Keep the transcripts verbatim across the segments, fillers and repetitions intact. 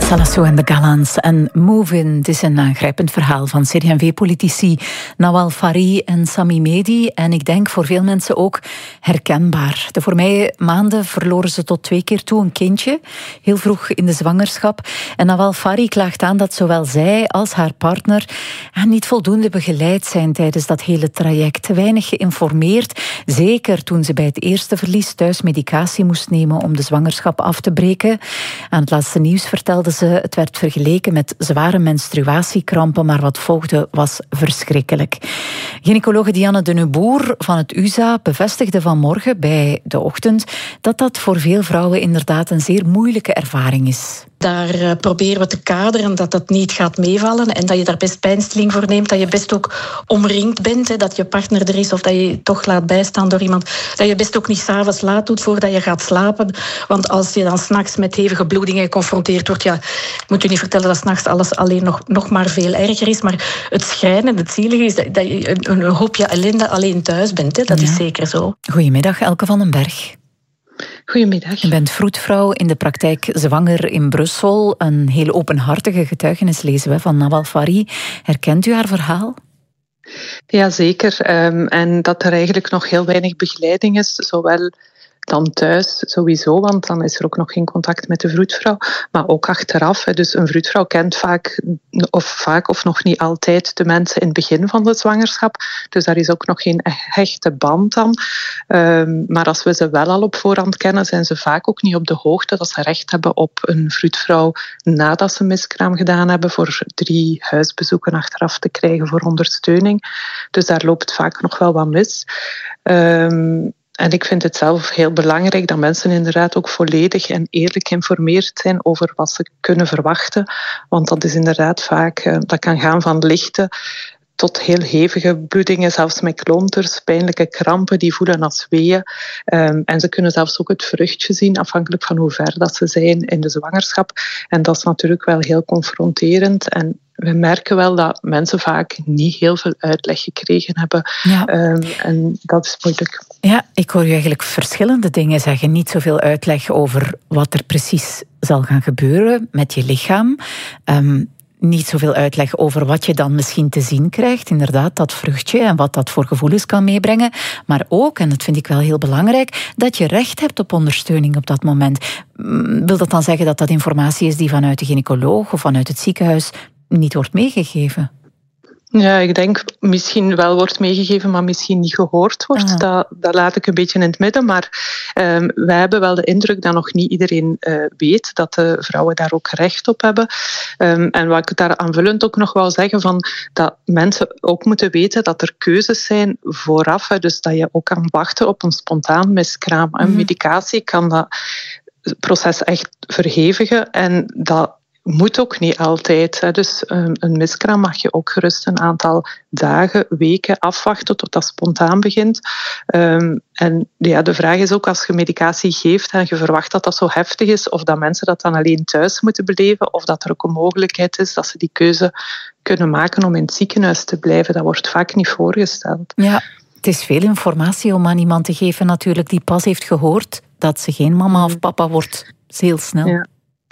Salasso en de Galans en Move In. Het is een aangrijpend verhaal van C D en V-politici Nawal Fari en Sami Mehdi. En ik denk voor veel mensen ook herkenbaar. De voorbije maanden verloren ze tot twee keer toe een kindje. Heel vroeg in de zwangerschap. En Nawal Fari klaagt aan dat zowel zij als haar partner niet voldoende begeleid zijn tijdens dat hele traject. Te weinig geïnformeerd. Zeker toen ze bij het eerste verlies thuis medicatie moest nemen om de zwangerschap af te breken. Aan het laatste nieuws vertelde ze, het werd vergeleken met zware menstruatiekrampen, maar wat volgde was verschrikkelijk. Gynaecologe Dianne de Neuboer van het U Z A bevestigde vanmorgen bij De Ochtend dat dat voor veel vrouwen inderdaad een zeer moeilijke ervaring is. Daar uh, proberen we te kaderen dat dat niet gaat meevallen en dat je daar best pijnstilling voor neemt, dat je best ook omringd bent, hè, dat je partner er is of dat je je toch laat bijstaan door iemand, dat je best ook niet 's avonds laat doet voordat je gaat slapen. Want als je dan 's nachts met hevige bloedingen geconfronteerd wordt, ja, ik moet u niet vertellen dat 's nachts alles alleen nog, nog maar veel erger is, maar het schrijnende, het zielige is dat, dat je een, een hoopje ellende alleen thuis bent. Hè. Dat ja. is zeker zo. Goedemiddag, Elke van den Berg. Goedemiddag. Je bent vroedvrouw, in de praktijk zwanger in Brussel. Een heel openhartige getuigenis lezen we van Nawal Fari. Herkent u haar verhaal? Jazeker. Um, en dat er eigenlijk nog heel weinig begeleiding is, zowel dan thuis sowieso, want dan is er ook nog geen contact met de vroedvrouw, maar ook achteraf. Dus een vroedvrouw kent vaak of vaak of nog niet altijd de mensen in het begin van de zwangerschap. Dus daar is ook nog geen hechte band dan. Um, maar als we ze wel al op voorhand kennen, zijn ze vaak ook niet op de hoogte dat ze recht hebben op een vroedvrouw nadat ze miskraam gedaan hebben, voor drie huisbezoeken achteraf te krijgen voor ondersteuning. Dus daar loopt vaak nog wel wat mis. Um, En ik vind het zelf heel belangrijk dat mensen inderdaad ook volledig en eerlijk geïnformeerd zijn over wat ze kunnen verwachten. Want dat is inderdaad vaak, dat kan gaan van lichte tot heel hevige bloedingen, zelfs met klonters, pijnlijke krampen die voelen als weeën. Um, en ze kunnen zelfs ook het vruchtje zien, afhankelijk van hoe ver dat ze zijn in de zwangerschap. En dat is natuurlijk wel heel confronterend. En we merken wel dat mensen vaak niet heel veel uitleg gekregen hebben. Ja. Um, en dat is moeilijk. Ja, ik hoor u eigenlijk verschillende dingen zeggen. Niet zoveel uitleg over wat er precies zal gaan gebeuren met je lichaam. Um, Niet zoveel uitleg over wat je dan misschien te zien krijgt. Inderdaad, dat vruchtje en wat dat voor gevoelens kan meebrengen. Maar ook, en dat vind ik wel heel belangrijk, dat je recht hebt op ondersteuning op dat moment. Wil dat dan zeggen dat dat informatie is die vanuit de gynaecoloog of vanuit het ziekenhuis niet wordt meegegeven? Ja, ik denk misschien wel wordt meegegeven, maar misschien niet gehoord wordt. Ah. Dat, dat laat ik een beetje in het midden. Maar um, wij hebben wel de indruk dat nog niet iedereen uh, weet dat de vrouwen daar ook recht op hebben. Um, en wat ik daar aanvullend ook nog wou zeggen, van dat mensen ook moeten weten dat er keuzes zijn vooraf. Hè, dus dat je ook kan wachten op een spontaan miskraam. Mm. Een medicatie kan dat proces echt verhevigen en dat moet ook niet altijd. Hè. Dus um, een miskraam mag je ook gerust een aantal dagen, weken afwachten tot dat spontaan begint. Um, en ja, de vraag is ook, als je medicatie geeft en je verwacht dat dat zo heftig is, of dat mensen dat dan alleen thuis moeten beleven, of dat er ook een mogelijkheid is dat ze die keuze kunnen maken om in het ziekenhuis te blijven. Dat wordt vaak niet voorgesteld. Ja, het is veel informatie om aan iemand te geven natuurlijk die pas heeft gehoord dat ze geen mama of papa wordt. Heel snel. Ja.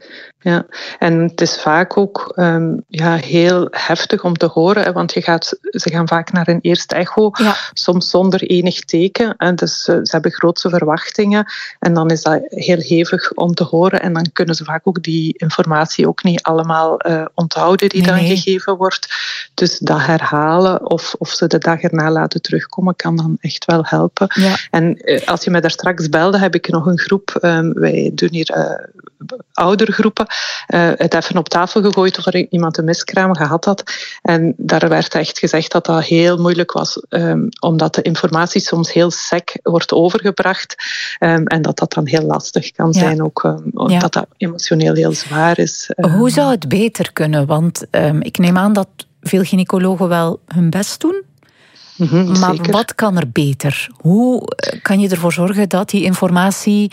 Ja, en het is vaak ook um, ja, heel heftig om te horen, hè, want je gaat, ze gaan vaak naar een eerste echo, ja. soms zonder enig teken. En dus uh, ze hebben grootse verwachtingen en dan is dat heel hevig om te horen en dan kunnen ze vaak ook die informatie ook niet allemaal uh, onthouden die nee, dan nee. gegeven wordt. Dus dat herhalen of, of ze de dag erna laten terugkomen kan dan echt wel helpen. Ja. En uh, als je mij daar straks belde, heb ik nog een groep, um, wij doen hier uh, oudergroepen, Uh, het even op tafel gegooid of er iemand een miskraam gehad had. En daar werd echt gezegd dat dat heel moeilijk was, um, omdat de informatie soms heel sec wordt overgebracht um, en dat dat dan heel lastig kan ja. zijn, ook um, ja. dat dat emotioneel heel zwaar is. Um. Hoe zou het beter kunnen? Want um, ik neem aan dat veel gynaecologen wel hun best doen. Mm-hmm, maar zeker. Wat kan er beter? Hoe kan je ervoor zorgen dat die informatie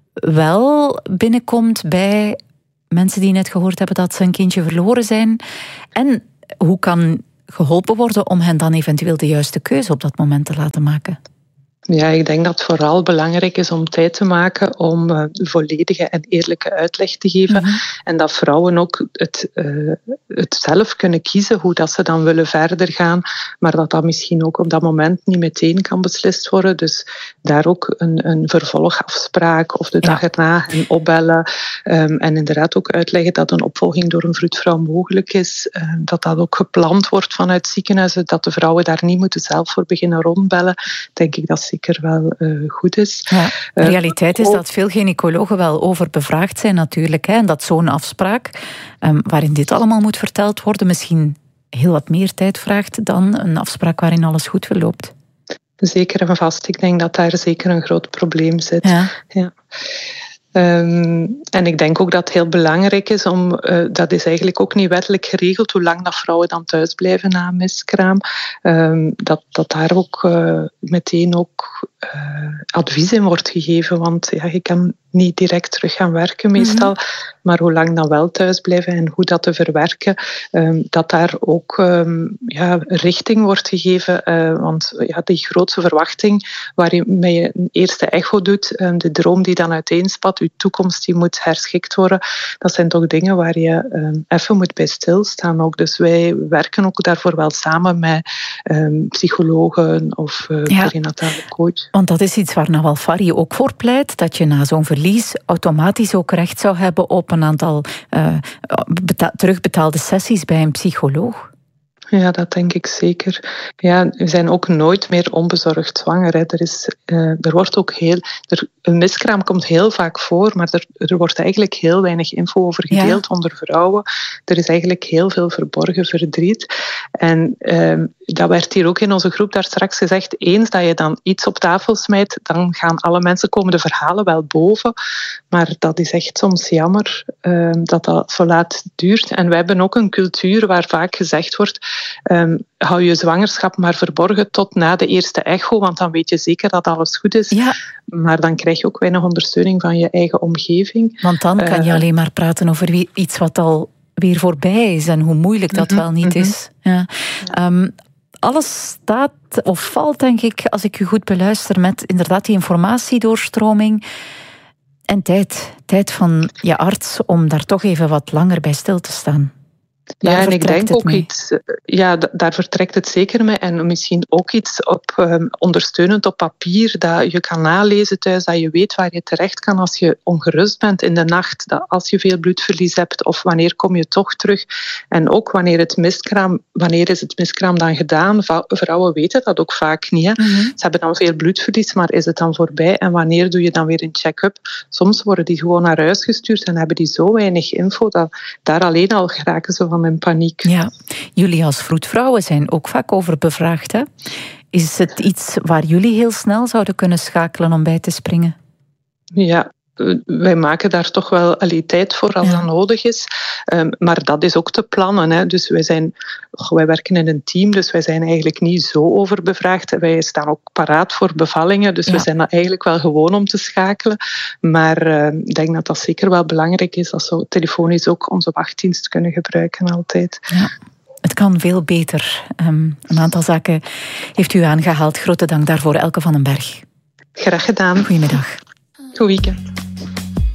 wel binnenkomt bij mensen die net gehoord hebben dat ze een kindje verloren zijn? En hoe kan geholpen worden om hen dan eventueel de juiste keuze op dat moment te laten maken? Ja, ik denk dat het vooral belangrijk is om tijd te maken om uh, volledige en eerlijke uitleg te geven. Mm-hmm. En dat vrouwen ook het, uh, het zelf kunnen kiezen hoe dat ze dan willen verder gaan. Maar dat dat misschien ook op dat moment niet meteen kan beslist worden. Dus daar ook een, een vervolgafspraak of de dag ja. erna en opbellen. Um, en inderdaad ook uitleggen dat een opvolging door een vroedvrouw mogelijk is. Uh, dat dat ook gepland wordt vanuit ziekenhuizen. Dat de vrouwen daar niet moeten zelf voor beginnen rondbellen. Denk ik dat zeker wel uh, goed is. Ja, de realiteit is dat veel gynaecologen wel overbevraagd zijn natuurlijk. Hè, en dat zo'n afspraak, um, waarin dit allemaal moet verteld worden, misschien heel wat meer tijd vraagt dan een afspraak waarin alles goed verloopt. Zeker en vast. Ik denk dat daar zeker een groot probleem zit. Ja. Ja. Um, en ik denk ook dat het heel belangrijk is om, uh, dat is eigenlijk ook niet wettelijk geregeld, hoe lang dat vrouwen dan thuis blijven na een miskraam. Um, dat, dat daar ook uh, meteen ook uh, advies in wordt gegeven, want ja, je kan niet direct terug gaan werken meestal, mm-hmm. maar hoe lang dan wel thuis blijven en hoe dat te verwerken, um, dat daar ook um, ja, richting wordt gegeven, uh, want ja, die grootste verwachting waarmee je een eerste echo doet, um, de droom die dan uiteenspat, je toekomst die moet herschikt worden, dat zijn toch dingen waar je um, even moet bij stilstaan ook. Dus wij werken ook daarvoor wel samen met um, psychologen of uh, ja. perinatale coach. Want dat is iets waar Nawal Fari ook voor pleit, dat je na zo'n verlies automatisch ook recht zou hebben op een aantal uh, beta- terugbetaalde sessies bij een psycholoog. Ja, dat denk ik zeker. Ja, we zijn ook nooit meer onbezorgd zwanger. Hè. Er, is, uh, er wordt ook heel... Er, een miskraam komt heel vaak voor, maar er, er wordt eigenlijk heel weinig info over gedeeld ja. onder vrouwen. Er is eigenlijk heel veel verborgen verdriet. En uh, dat werd hier ook in onze groep daar straks gezegd. Eens dat je dan iets op tafel smijt, dan gaan alle mensen komen de verhalen wel boven. Maar dat is echt soms jammer uh, dat dat zo laat duurt. En we hebben ook een cultuur waar vaak gezegd wordt, Um, hou je zwangerschap maar verborgen tot na de eerste echo, want dan weet je zeker dat alles goed is. Ja. Maar dan krijg je ook weinig ondersteuning van je eigen omgeving. Want dan kan je uh, alleen maar praten over wie, iets wat al weer voorbij is en hoe moeilijk dat mm-hmm, wel niet mm-hmm. is. Ja. Ja. Um, alles staat of valt, denk ik, als ik u goed beluister, met inderdaad die informatiedoorstroming en tijd. Tijd van je arts om daar toch even wat langer bij stil te staan. Daar ja, en ik denk ook mee. iets, ja, daar vertrekt het zeker mee. En misschien ook iets op um, ondersteunend op papier, dat je kan nalezen thuis, dat je weet waar je terecht kan als je ongerust bent in de nacht, dat als je veel bloedverlies hebt, of wanneer kom je toch terug. En ook wanneer het miskraam, wanneer is het miskraam dan gedaan? Vrouwen weten dat ook vaak niet. Hè? Mm-hmm. Ze hebben dan veel bloedverlies, maar is het dan voorbij? En wanneer doe je dan weer een check-up? Soms worden die gewoon naar huis gestuurd en hebben die zo weinig info, dat daar alleen al geraken ze van in paniek. Ja, jullie als vroedvrouwen zijn ook vaak overbevraagd, hè? Is het iets waar jullie heel snel zouden kunnen schakelen om bij te springen? Ja, wij maken daar toch wel allee, tijd voor als ja. dat nodig is. Um, maar dat is ook te plannen. Hè. Dus wij, zijn, wij werken in een team, dus wij zijn eigenlijk niet zo overbevraagd. Wij staan ook paraat voor bevallingen, dus ja. we zijn eigenlijk wel gewoon om te schakelen. Maar uh, ik denk dat dat zeker wel belangrijk is, als we telefonisch ook onze wachtdienst kunnen gebruiken altijd. Ja. Het kan veel beter. Um, een aantal zaken heeft u aangehaald. Grote dank daarvoor, Elke van den Berg. Graag gedaan. Goedemiddag. Goed weekend.